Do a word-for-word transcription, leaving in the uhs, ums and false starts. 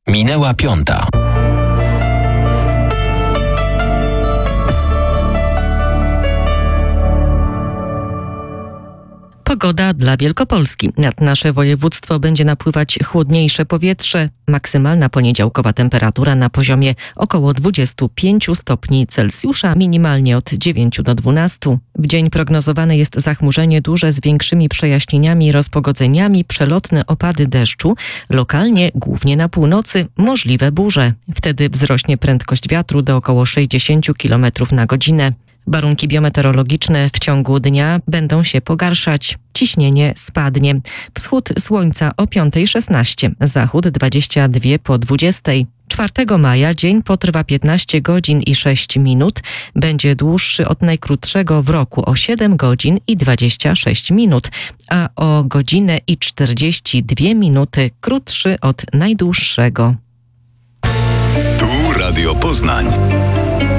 Minęła piąta. Pogoda dla Wielkopolski. Nad nasze województwo będzie napływać chłodniejsze powietrze. Maksymalna poniedziałkowa temperatura na poziomie około dwudziestu pięciu stopni Celsjusza, minimalnie od dziewięciu do dwunastu. W dzień prognozowane jest zachmurzenie duże z większymi przejaśnieniami i rozpogodzeniami, przelotne opady deszczu, lokalnie, głównie na północy, możliwe burze. Wtedy wzrośnie prędkość wiatru do około sześćdziesięciu kilometrów na godzinę. Warunki biometeorologiczne w ciągu dnia będą się pogarszać. Ciśnienie spadnie. Wschód słońca o piąta szesnaście, zachód dwadzieścia dwa po dwudziestej. czwartego maja dzień potrwa piętnaście godzin i sześć minut. Będzie dłuższy od najkrótszego w roku o siedem godzin i dwadzieścia sześć minut, a o godzinę i czterdzieści dwie minuty krótszy od najdłuższego. Tu Radio Poznań.